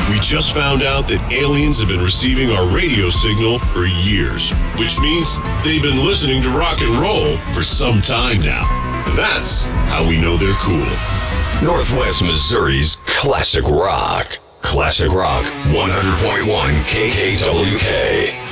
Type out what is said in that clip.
We just found out that aliens have been receiving our radio signal for years, which means they've been listening to rock and roll for some time now. That's how we know they're cool. Northwest Missouri's Classic Rock. Classic Rock 100.1 KKWK.